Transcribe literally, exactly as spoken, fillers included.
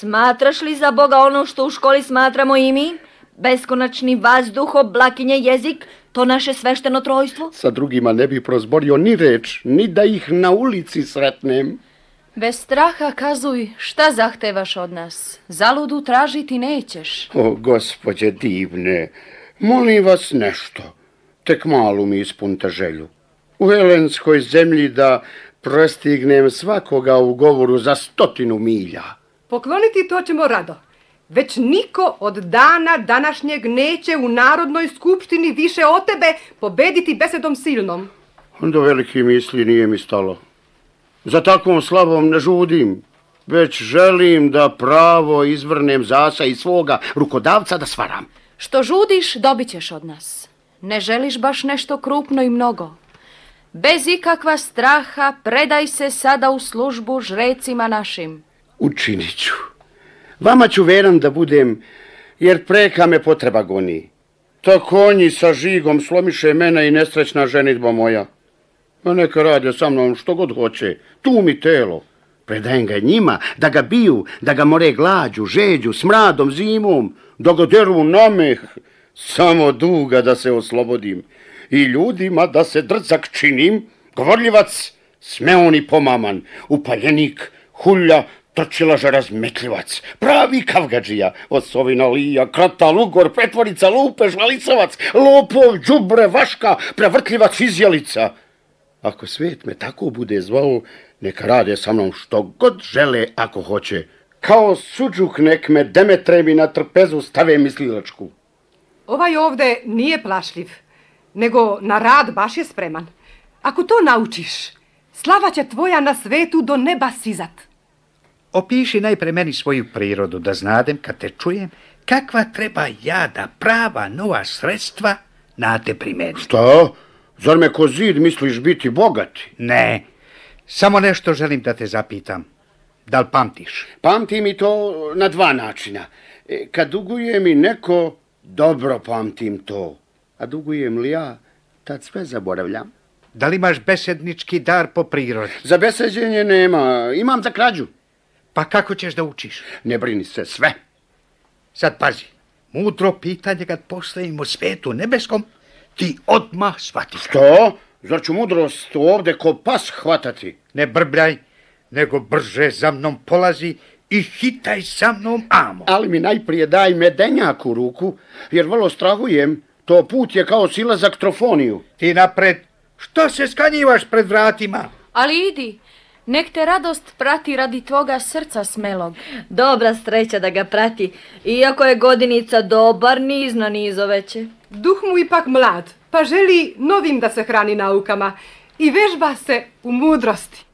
Smatraš li za Boga ono što u školi smatramo i mi? Beskonačni vazduh, oblakinje, jezik, to naše svešteno trojstvo? Sa drugima ne bi prozborio ni reč, ni da ih na ulici sretnem. Bez straha kazuj šta zahtevaš od nas. Zaludu tražiti nećeš. O, gospođe divne, molim vas nešto. Tek malu mi ispunite želju. U helenskoj zemlji da prostignem svakoga u govoru za stotinu milja. Pokloniti to ćemo rado. Već niko od dana današnjeg neće u Narodnoj skupštini više od tebe pobediti besedom silnom. Do veliki misli nije mi stalo. Za takvom slabom ne žudim, već želim da pravo izvrnem zasa i svoga rukodavca da svaram. Što žudiš, dobit ćeš od nas. Ne želiš baš nešto krupno i mnogo. Bez ikakva straha predaj se sada u službu žrecima našim. Učinit ću. Vama ću veran da budem, jer preka me potreba goni. Ta konji sa žigom slomiše mene i nesrećna ženitba moja. A neka rade sa mnom što god hoće, tu mi telo. Predajem ga njima, da ga biju, da ga more glađu, žeđu, smradom, zimom, da ga deru na meh. Samo duga da se oslobodim. I ljudima da se drcak činim, govorljivac, smeon i pomaman, upaljenik, hulja, trčilaža razmetljivac, pravi kavgadžija, osovina lija, krata, lugor, pretvorica, lupež, valicovac, lopov, đubre, vaška, prevrtljivac, izjelica. Ako svet me tako bude zvao, neka rade sa mnom što god žele ako hoće. Kao suđuk nek me Demetremi na trpezu stave mislilačku. Ovaj ovde nije plašljiv, nego na rad baš je spreman. Ako to naučiš, slava će tvoja na svetu do neba sizat. Opiši najpre meni svoju prirodu, da znadem kad te čujem kakva treba ja da prava nova sredstva na te primeni. Šta? Zar me ko zid misliš biti bogati? Ne, samo nešto želim da te zapitam. Da li pamtiš? Pamtim i to na dva načina. Kad duguje mi neko, dobro pamtim to. A dugujem li ja, tad sve zaboravljam. Da li imaš besednički dar po prirodi? Za beseđenje nema, imam za krađu. Pa kako ćeš da učiš? Ne brini se, sve. Sad pazi, mudro pitanje kad postavimo svetu nebeskom, ti odmah shvatiš. Što? Zar ću mudrost ovde ko pas hvatati? Ne brbljaj, nego brže za mnom polazi i hitaj sa mnom amo. Ali mi najprije daj medenjak u ruku, jer vrlo strahujem. To put je kao silazak trofoniju. Ti napred, što se skanjivaš pred vratima? Ali idi, nek te radost prati radi tvoga srca smelog. Dobra sreća da ga prati, iako je godinica dobar, niz na nizoveće. Duh mu ipak mlad, pa želi novim da se hrani naukama i vežba se u mudrosti.